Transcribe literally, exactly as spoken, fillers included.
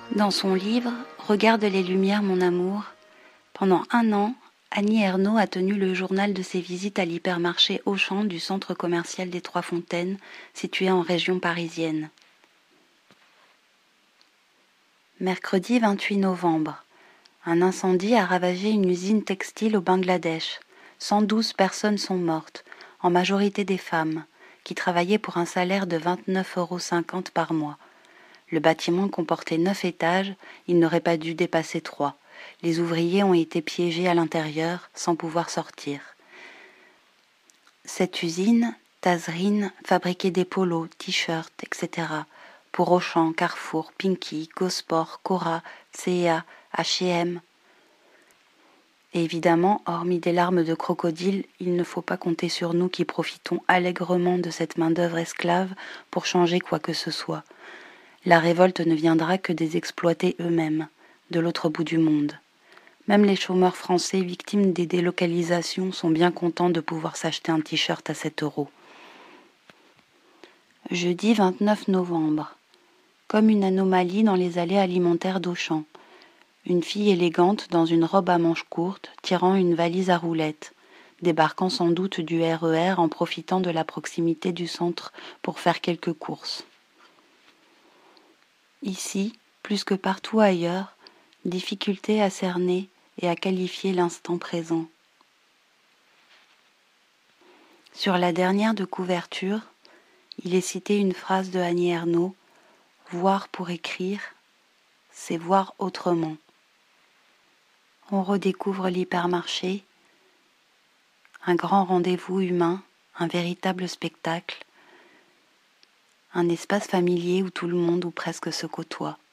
Dans son livre « Regarde les lumières, mon amour », pendant un an, Annie Ernaux a tenu le journal de ses visites à l'hypermarché Auchan du centre commercial des Trois Fontaines, situé en région parisienne. Mercredi vingt-huit novembre. Un incendie a ravagé une usine textile au Bangladesh. cent douze personnes sont mortes, en majorité des femmes, qui travaillaient pour un salaire de vingt-neuf euros cinquante par mois. Le bâtiment comportait neuf étages, il n'aurait pas dû dépasser trois. Les ouvriers ont été piégés à l'intérieur, sans pouvoir sortir. Cette usine, Tazreen, fabriquait des polos, t-shirts, et cetera pour Auchan, Carrefour, Pinky, Gosport, Cora, C et A, H et M. Et évidemment, hormis des larmes de crocodile, il ne faut pas compter sur nous qui profitons allègrement de cette main-d'œuvre esclave pour changer quoi que ce soit. La révolte ne viendra que des exploités eux-mêmes, de l'autre bout du monde. Même les chômeurs français victimes des délocalisations sont bien contents de pouvoir s'acheter un t-shirt à sept euros. Jeudi vingt-neuf novembre. Comme une anomalie dans les allées alimentaires d'Auchan. Une fille élégante dans une robe à manches courtes, tirant une valise à roulettes, débarquant sans doute du R E R en profitant de la proximité du centre pour faire quelques courses. Ici, plus que partout ailleurs, difficulté à cerner et à qualifier l'instant présent. Sur la dernière de couverture, il est cité une phrase de Annie Ernaux, « Voir pour écrire, c'est voir autrement ». On redécouvre l'hypermarché, un grand rendez-vous humain, un véritable spectacle, un espace familier où tout le monde ou presque se côtoie.